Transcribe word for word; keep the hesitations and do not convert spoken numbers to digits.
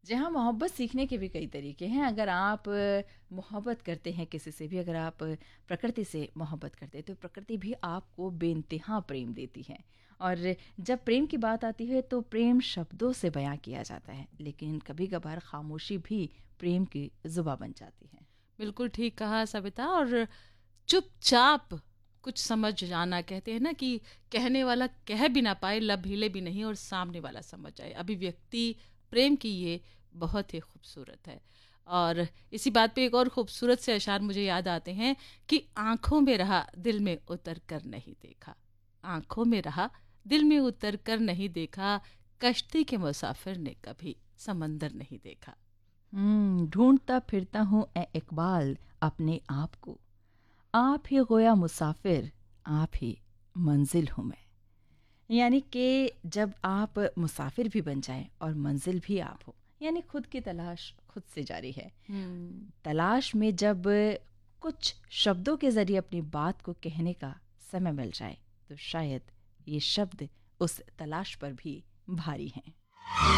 जी हाँ, मोहब्बत सीखने के भी कई तरीके हैं। अगर आप मोहब्बत करते हैं किसी से भी, अगर आप प्रकृति से मोहब्बत करते हैं, तो प्रकृति भी आपको बेइंतहा प्रेम देती है। और जब प्रेम की बात आती है, तो प्रेम शब्दों से बयां किया जाता है, लेकिन कभी-कभार खामोशी भी प्रेम की ज़ुबां बन जाती है। बिल्कुल ठीक कहा सविता। और चुपचाप कुछ समझ जाना, कहते हैं ना कि कहने वाला कह भी ना पाए, लब हिले भी नहीं और सामने वाला समझ जाए। अभिव्यक्ति प्रेम की ये बहुत ही खूबसूरत है। और इसी बात पे एक और खूबसूरत से अशार मुझे याद आते हैं कि आंखों में रहा दिल में उतर कर नहीं देखा, आंखों में रहा दिल में उतर कर नहीं देखा, कश्ती के मुसाफिर ने कभी समंदर नहीं देखा। हम्म, ढूंढता फिरता हूँ ए इकबाल अपने आप को, आप ही गोया मुसाफिर, आप ही मंजिल हूँ मैं। यानी कि जब आप मुसाफिर भी बन जाएं और मंजिल भी आप हो, यानी खुद की तलाश खुद से जारी है। हम्म। तलाश में जब कुछ शब्दों के ज़रिए अपनी बात को कहने का समय मिल जाए, तो शायद ये शब्द उस तलाश पर भी भारी हैं।